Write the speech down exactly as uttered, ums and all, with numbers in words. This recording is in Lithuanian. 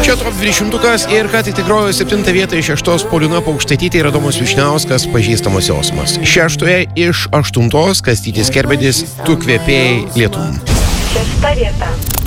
Čia top dvidešimtukas ir ką tik grojo septintą vietą iš šeštos Paulina Paukštaitytė ir Adomas Vyšniauskas pažįstamas jausmas. Šeštoje iš aštuntos Kastytis Kerbedis Tu kvepėjai lietum. Šešta vieta.